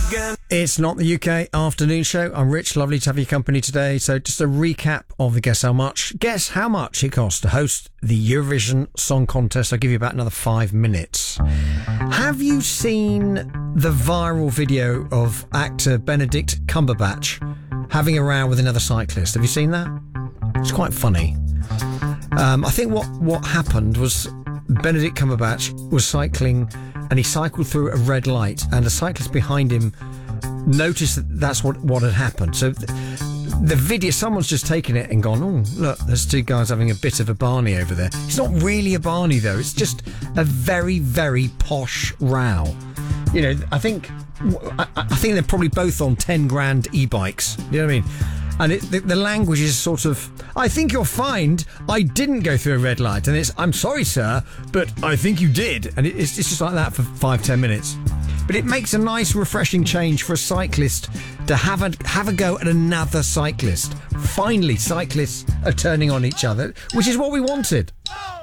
It's not the UK afternoon show. I'm Rich. Lovely to have your company today. So just a recap of the Guess How Much. Guess how much it costs to host the Eurovision Song Contest. I'll give you about another 5 minutes. Have you seen the viral video of actor Benedict Cumberbatch having a row with another cyclist? Have you seen that? It's quite funny. I think what happened was Benedict Cumberbatch was cycling and he cycled through a red light and a cyclist behind him noticed that that's what had happened. So the video, someone's just taken it and gone, oh, look, there's two guys having a bit of a Barney over there. It's not really a Barney, though. It's just a very, very posh row. You know, I think they're probably both on 10 grand e-bikes. You know what I mean? And the language is sort of, I think you're fined. I didn't go through a red light. And it's, I'm sorry, sir, but I think you did. And it's just like that for 5-10 minutes. But it makes a nice, refreshing change for a cyclist to have a go at another cyclist. Finally, cyclists are turning on each other, which is what we wanted.